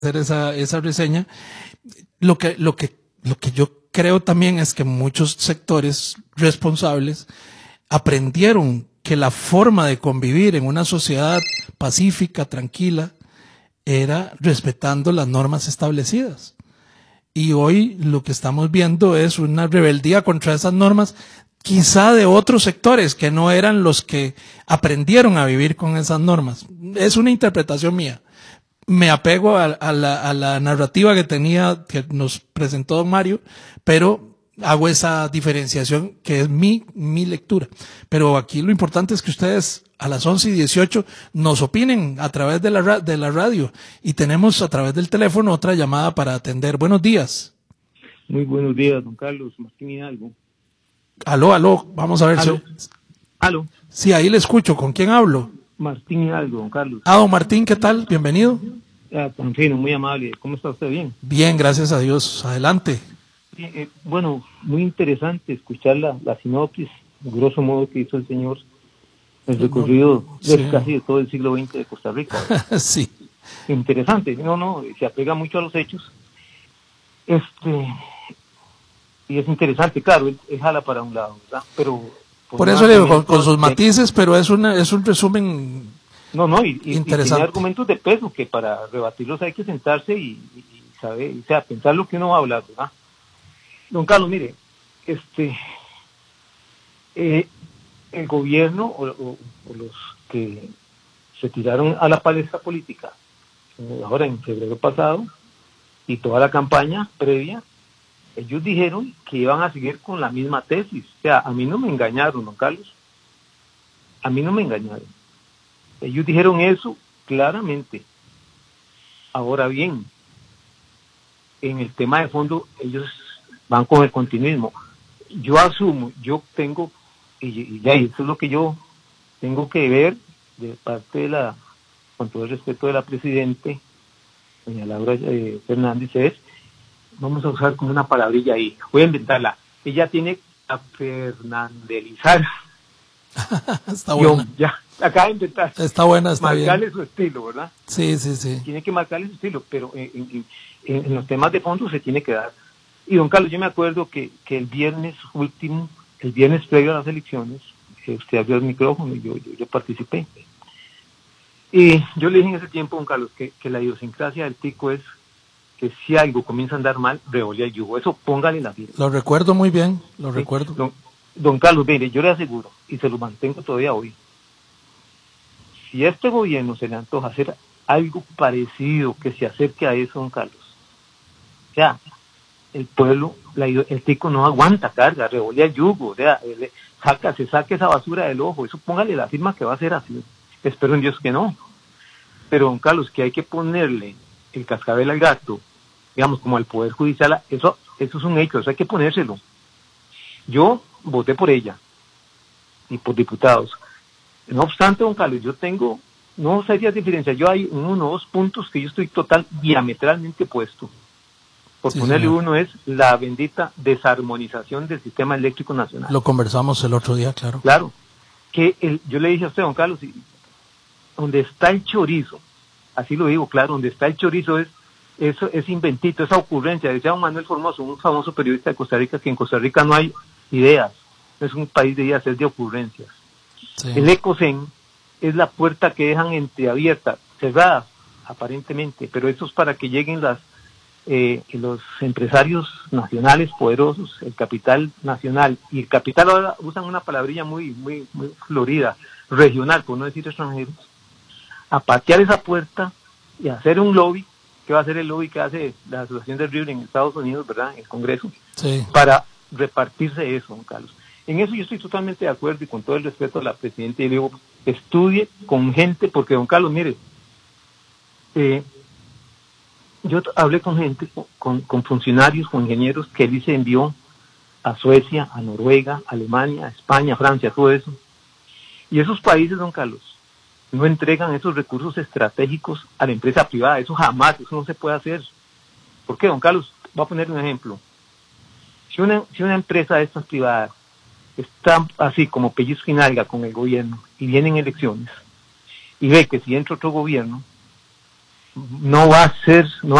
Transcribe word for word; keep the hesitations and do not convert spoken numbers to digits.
hacer esa, esa reseña. Lo que, lo que, lo que yo creo también es que muchos sectores responsables aprendieron que la forma de convivir en una sociedad pacífica, tranquila, era respetando las normas establecidas. Y hoy lo que estamos viendo es una rebeldía contra esas normas, quizá de otros sectores que no eran los que aprendieron a vivir con esas normas. Es una interpretación mía. Me apego a, a, la, a la narrativa que tenía, que nos presentó don Mario, pero hago esa diferenciación que es mi, mi lectura. Pero aquí lo importante es que ustedes a las once y dieciocho nos opinen a través de la, de la radio, y tenemos a través del teléfono otra llamada para atender. Buenos días. Muy buenos días, don Carlos. Martín Hidalgo. Aló, aló, vamos a ver. Aló. Si... Aló. Sí, ahí le escucho. ¿Con quién hablo? Martín Hidalgo, don Carlos. Ah, don Martín, ¿qué tal? Bienvenido. Ah, tan fino, muy amable. ¿Cómo está usted? Bien. Bien, gracias a Dios. Adelante. Sí, eh, bueno, muy interesante escuchar la, la sinopsis, grosso modo, que hizo el señor, el recorrido sí. de casi de todo el siglo veinte de Costa Rica. Sí. Interesante, no, no, se apega mucho a los hechos. Este, y es interesante, claro, él, él jala para un lado, ¿verdad? Pero por, por eso le digo, con, con sus matices, pero es una es un resumen no, no, y, y, interesante. Y tiene argumentos de peso que para rebatirlos hay que sentarse y, y, y saber, o sea, pensar lo que uno va a hablar, ¿verdad? Don Carlos, mire, este, eh, el gobierno o, o, o los que se tiraron a la palestra política eh, ahora en febrero pasado y toda la campaña previa, ellos dijeron que iban a seguir con la misma tesis. O sea, a mí no me engañaron, don Carlos, a mí no me engañaron. Ellos dijeron eso claramente. Ahora bien, en el tema de fondo, ellos van con el continuismo. Yo asumo, yo tengo, y, y ya eso es lo que yo tengo que ver de parte de la, con todo el respeto de la Presidente, doña Laura eh, Fernández, es, vamos a usar como una palabrilla ahí, voy a inventarla, ella tiene a fernandelizar. Está buena. Yo, ya, acaba de inventar. Está buena, está marcarle bien. su estilo, ¿verdad? Sí, sí, sí. Tiene que marcarle su estilo, pero en, en, en, en los temas de fondo se tiene que dar. Y don Carlos, yo me acuerdo que, que el viernes último, el viernes previo a las elecciones, eh, usted abrió el micrófono y yo, yo, yo participé. Y yo le dije en ese tiempo, don Carlos, que, que la idiosincrasia del tico es que si algo comienza a andar mal, revolea el yugo. Eso póngale la firma. Lo recuerdo muy bien, lo ¿Sí? recuerdo. Don, don Carlos, mire, yo le aseguro, y se lo mantengo todavía hoy, si a este gobierno se le antoja hacer algo parecido que se acerque a eso, don Carlos, o sea, el pueblo, la, el tico no aguanta carga, revolea el yugo, o sea, le, saca, se saque esa basura del ojo, eso póngale la firma que va a ser así. Espero en Dios que no. Pero, don Carlos, que hay que ponerle el cascabel al gato, digamos, como al Poder Judicial, eso, eso es un hecho, eso hay que ponérselo. Yo voté por ella y por diputados. No obstante, don Carlos, yo tengo, no serias diferencias, yo hay uno o dos puntos que yo estoy total, diametralmente opuesto. Por sí, ponerle señor. Uno es la bendita desarmonización del sistema eléctrico nacional. Lo conversamos el otro día, claro. Claro, que el, yo le dije a usted, don Carlos, donde está el chorizo, así lo digo, claro, donde está el chorizo es eso, es inventito, esa ocurrencia. Decía don Manuel Formoso, un famoso periodista de Costa Rica, que en Costa Rica no hay ideas, no es un país de ideas, es de ocurrencias. Sí. El ECOSEN es la puerta que dejan entreabierta, cerrada aparentemente, pero eso es para que lleguen las eh, los empresarios nacionales poderosos, el capital nacional, y el capital ahora usan una palabrilla muy, muy, muy florida, regional, por no decir extranjeros, a patear esa puerta y hacer un lobby, que va a ser el lobby que hace la Asociación del River en Estados Unidos, ¿verdad?, en el Congreso, sí. Para repartirse eso, don Carlos. En eso yo estoy totalmente de acuerdo y con todo el respeto a la Presidenta, y le digo, estudie con gente, porque don Carlos, mire, eh, yo hablé con gente, con, con funcionarios, con ingenieros que él se envió a Suecia, a Noruega, a Alemania, a España, a Francia, todo eso. Y esos países, don Carlos, no entregan esos recursos estratégicos a la empresa privada. Eso jamás, eso no se puede hacer. ¿Por qué, don Carlos? Voy a poner un ejemplo. Si una, si una empresa de estas privadas está así como pellizco y nalga con el gobierno y vienen elecciones y ve que si entra otro gobierno, no va a ser, no